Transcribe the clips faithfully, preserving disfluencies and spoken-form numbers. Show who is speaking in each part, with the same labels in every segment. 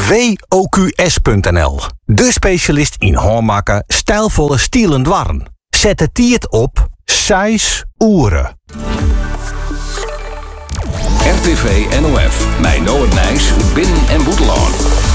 Speaker 1: W O Q S punt N L. De specialist in hoormakken, stijlvolle stielen dwarren. Zet het tiert op Sais Oeren.
Speaker 2: R T V N O F. Mijn Noord Nijs, Binnen en Boetelaan.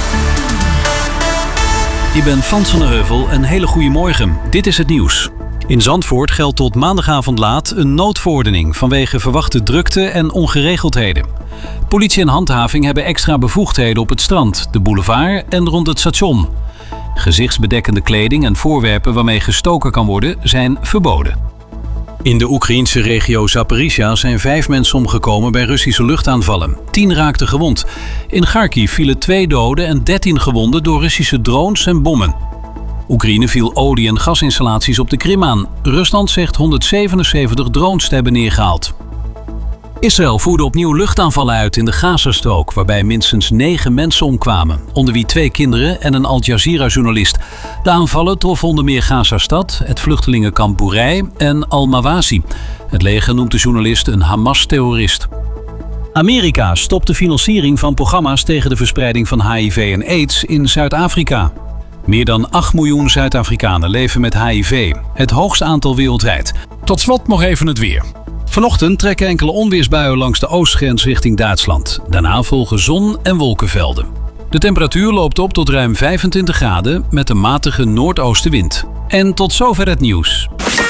Speaker 3: Ik ben Frans van der Heuvel. Een hele goede morgen. Dit is het nieuws. In Zandvoort geldt tot maandagavond laat een noodverordening vanwege verwachte drukte en ongeregeldheden. Politie en handhaving hebben extra bevoegdheden op het strand, de boulevard en rond het station. Gezichtsbedekkende kleding en voorwerpen waarmee gestoken kan worden zijn verboden. In de Oekraïense regio Zaporizhia zijn vijf mensen omgekomen bij Russische luchtaanvallen. Tien raakten gewond. In Kharkiv vielen twee doden en dertien gewonden door Russische drones en bommen. Oekraïne viel olie- en gasinstallaties op de Krim aan. Rusland zegt honderdzevenenzeventig drones te hebben neergehaald. Israël voerde opnieuw luchtaanvallen uit in de Gazastrook, waarbij minstens negen mensen omkwamen, onder wie twee kinderen en een Al Jazeera-journalist. De aanvallen troffen onder meer Gazastad, het vluchtelingenkamp Bourei en Al-Mawazi. Het leger noemt de journalist een Hamas-terrorist. Amerika stopt de financiering van programma's tegen de verspreiding van H I V en AIDS in Zuid-Afrika. Meer dan acht miljoen Zuid-Afrikanen leven met H I V, het hoogste aantal wereldwijd. Tot slot nog even het weer. Vanochtend trekken enkele onweersbuien langs de oostgrens richting Duitsland. Daarna volgen zon- en wolkenvelden. De temperatuur loopt op tot ruim vijfentwintig graden met een matige noordoostenwind. En tot zover het nieuws.